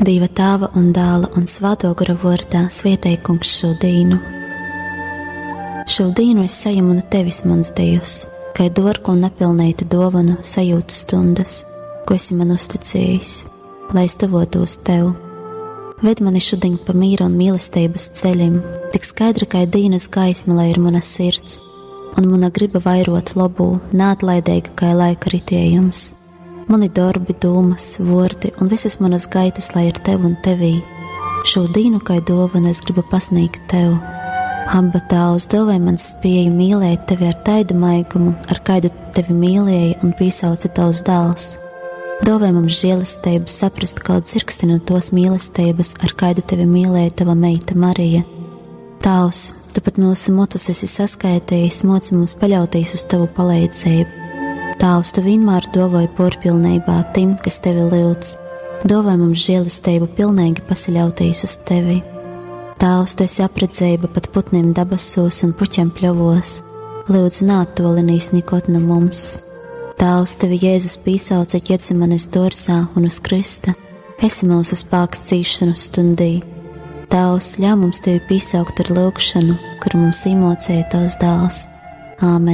Dieva Tēva un Dēla un Svēto gara vārdā svētī Kungs šo dienu. Šo dienu es saņemu no tevis, mans Dievs, kā dārgu un nepilnītu dāvanu sajūtu stundas, ko esi man uzticējis, lai es tuvotos tev. Ved mani šodien pa mīra un mīlestības ceļiem, tik skaidri kā dienas gaisma, lai ir mana sirds, un mana griba vairot labu, neatlaidīga kā laika ritējums. Mani darbi, domas, vārdi un visas manas gaitas, lai ir tev un tevī. Šo dienu kā dāvanu es gribu pasniegt tev. Abba Tēvs, dāvāj man spēju mīlēt tevi ar taidu maigumu, ar kādu tevi mīlēja un piesauca tavs dēls. Dāvāj mums žēlastību saprast kaut dzirksti no tos mīlestības, ar kādu tevi mīlēja tava meita Marija. Tavs, tu pat mūsu motus esi saskaitījis, moci mums paļauties uz tavu palīdzību. Tavs, tu vienmēr dāvāji porpilnībā tim, kas tevi lūdz. Dāvāj mums žēlastību pilnīgi pasaļauties uz tevi. Tavs, tu esi apredzēba pat putniem dabasos un puķiem pļovos. Lūdzu, neattolinīs nekot no mums. Tavs, tevi Jēzus piesauca Ģetsemanes dārzā un uz krista. Esi mūsu spēks cīšanu stundī. Tavs, ļauj mums tevi piesaukt ar lūgšanu, kuru mums iemācīja tavs dēls. Āmen.